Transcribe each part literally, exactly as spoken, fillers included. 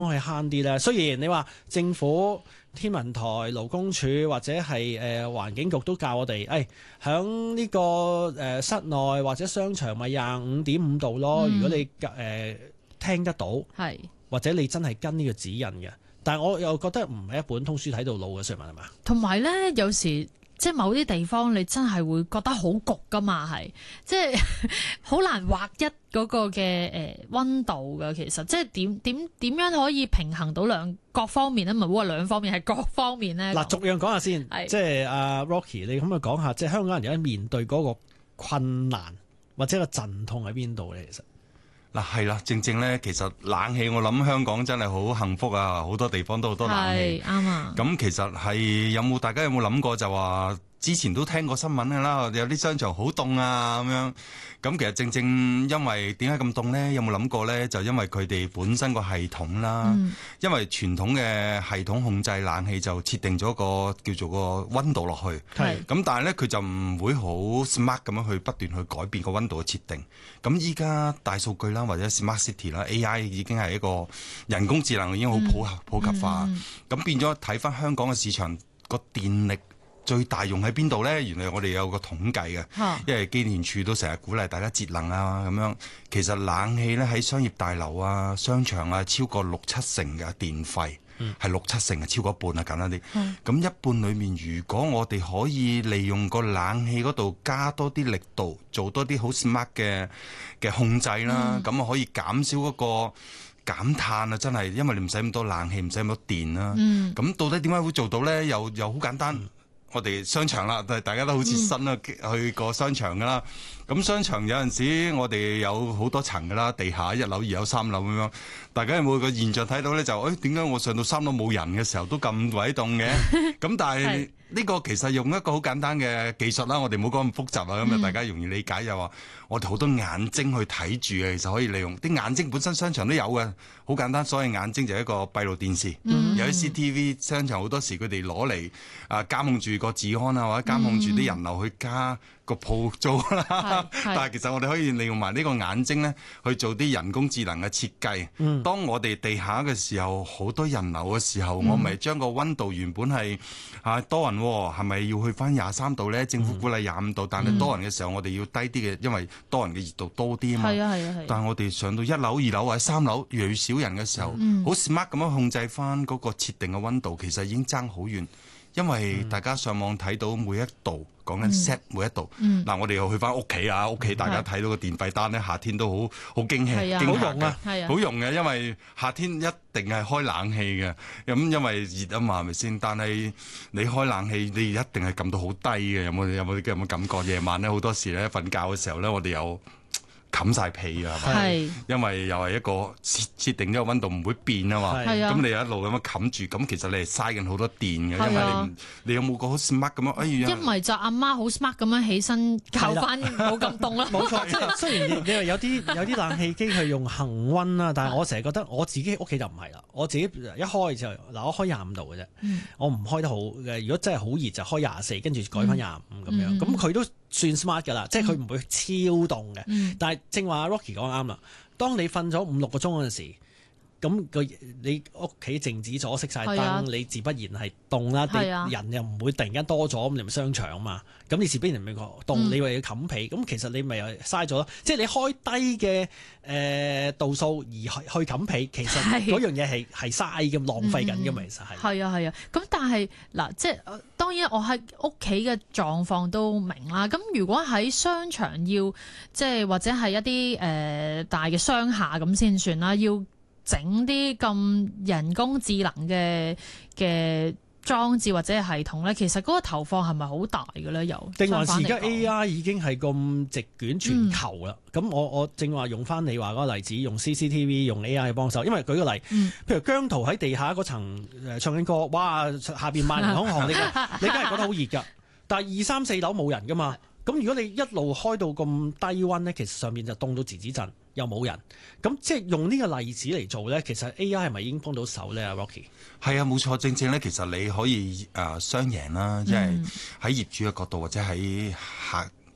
去慳啲咧？雖然你話政府、天文台、勞工處或者係誒環境局都教我哋，誒喺呢個誒、呃、室內或者商場咪廿五點五度咯。嗯、如果你誒、呃、聽得到，係或者你真係跟呢個指引嘅，但係我又覺得唔係一本通書睇到老嘅，瑞文係嘛？同埋咧，有時。即係某啲地方你真係會覺得好焗㗎嘛，係即係好難劃一嗰個嘅誒溫度㗎。其實即係點點點樣可以平衡到兩各方面咧？唔係話兩方面係各方面咧。嗱，逐樣講下先，即係阿 Rocky，你可唔可以講下，即係香港人而家面對嗰個困難或者個陣痛喺邊度咧？其實。 嗱係啦，正正咧，其實冷氣我諗香港真係好幸福啊！好多地方都好多冷氣，啱啊。咁其實係有冇大家有冇諗過就話之前都聽過新聞㗎啦，有啲商場好凍啊咁樣。咁其實正正因為點解咁凍咧？有冇諗過咧？就因為佢哋本身個系統啦，嗯、因為傳統嘅系統控制冷氣就設定咗個叫做個溫度落去。係。咁但係咧佢就唔會好 smart 咁樣去不斷去改變個溫度嘅設定。咁依家大數據啦，或者 smart city 啦 ，A I 已經係一個人工智能已經好普及、嗯、普及化。咁、嗯、變咗睇翻香港嘅市場個電力。最大用喺邊度咧？原來我哋有個統計嘅，啊、因為機電署都成日鼓勵大家節能啊咁樣。其實冷氣咧喺商業大樓啊、商場啊，超過六七成嘅電費，係、嗯、六七成啊，超過一半啊，簡單啲。咁、嗯、一半裏面，如果我哋可以利用個冷氣嗰度加多啲力度，做多啲好 smart 嘅嘅控制啦，咁啊、嗯、可以減少嗰個減碳啊！真係，因為你唔使咁多冷氣，唔使咁多電啦。咁、嗯、到底點解會做到咧？又又好簡單。嗯我哋商場啦，但係大家都好似新啊，去過商場噶啦。咁、嗯、商場有陣時我哋有好多層噶啦，地下一樓、二樓、三樓咁樣。大家有冇個現象睇到咧？就誒點解我上到三樓冇人嘅時候都咁鬼凍嘅？咁但係呢個其實用一個好簡單嘅技術啦，我哋唔好講咁複雜啊，咁啊、嗯、大家容易理解就話，我哋好多眼睛去睇住嘅，其實可以利用啲眼睛本身商場都有嘅，好簡單。所謂眼睛就係一個閉路電視，嗯、有啲 C C T V 商場好多時佢哋攞嚟啊監控住個治安啊，或者監控住啲人流去加個鋪租啦。但係其實我哋可以利用埋呢個眼睛咧，去做啲人工智能嘅設計。嗯、當我哋地下嘅時候，好多人流嘅時候，嗯、我咪將個溫度原本係啊多人係咪要去翻廿三度咧？政府鼓勵廿五度，嗯、但係多人嘅時候，我哋要低啲嘅，因為多人嘅熱度多啲啊嘛。係啊係啊係。但係我哋上到一樓、二樓或者三樓，越嚟越少人嘅時候，好、嗯、smart 咁樣控制翻嗰個設定嘅溫度，其實已經爭好遠。因為大家上網睇到每一度講緊 set 每一度，嗱、嗯啊、我哋又去翻屋企啊，屋企大家睇到個電費單咧，夏天都好好驚喜，驚嚇嘅，好用嘅，因為夏天一定係開冷氣嘅，咁、嗯、因為熱啊嘛，係咪先？但係你開冷氣，你一定係撳到好低嘅，有冇有冇有冇感覺？夜晚咧好多時咧瞓覺嘅時候咧，我哋有。冚晒被啊，係咪？因為又係一個設設定咗個溫度唔會變啊嘛，咁你一路咁樣冚住，咁其實你係嘥緊好多電嘅，因為你你有冇個好 smart 咁樣？哎呀，因為就阿媽好 smart 咁樣起身校翻冇咁凍啦。冇錯，即係雖然你話有啲有啲冷氣機係用恒溫啦，但係我成日覺得我自己屋企就唔係啦，我自己一開就嗱我開廿五度嘅啫，我唔開得好嘅。如果真係好熱就開廿四，跟住改翻廿五咁樣，咁佢都算 smart 㗎啦，即係佢唔會超凍嘅，嗯、但係正話 Rocky 講啱啦。當你瞓咗五六個鐘嗰陣時，咁個你屋企靜止咗熄晒燈，啊、你自不然係凍啦。啊、人又唔會突然間多咗，咁你咪商場啊嘛。咁你自不然咪個凍，嗯、你話要冚被，咁其實你咪又嘥咗咯。即係你開低嘅誒、呃、度數而去去冚被，其實嗰樣嘢係係嘥嘅，浪費緊嘅嘛。其實係。係啊係啊，咁、啊、但係嗱，即係當然我喺屋企嘅狀況都明啦。咁如果喺商場要即係或者係一啲誒、呃、大嘅商廈咁先算啦，要整啲咁人工智能嘅嘅裝置或者係系統咧，其實嗰個投放係咪好大嘅咧？又定還是而家 A I 已經係咁席捲全球啦？咁、嗯、我我正話用翻你話嗰個例子，用 C C T V 用 A I 去幫手，因為舉個例，嗯、譬如姜濤喺地下嗰層誒唱緊歌，哇！下邊萬人空巷，你你梗係覺得好熱噶，但係二三四樓冇人噶嘛。咁如果你一路開到咁低溫咧，其實上面就凍到吱吱震，又冇人。咁即係用呢個例子嚟做咧，其實 A I 係咪已經幫到手咧？阿 Rocky 係啊，冇錯，正正咧，其實你可以誒雙贏啦，即係喺業主嘅角度或者喺客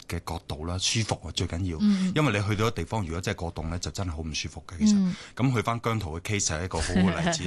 嘅角度啦，舒服啊最緊要， 嗯、 因為你去到一地方如果真係過凍咧，就真係好唔舒服嘅。其實咁、嗯、去翻姜濤嘅 case 係一個好好例子。